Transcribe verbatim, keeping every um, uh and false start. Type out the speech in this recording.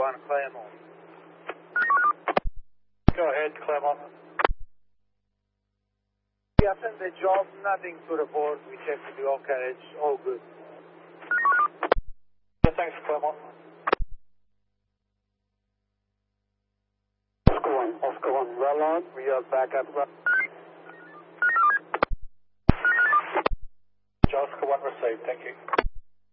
one, Claremont. Go ahead, Claremont. Captain, the job, nothing to report. We checked with the all carriage, all good. Yeah, thanks, Claremont. Oscar one, Oscar one, well on. We are back at run. Oscar one received, thank you.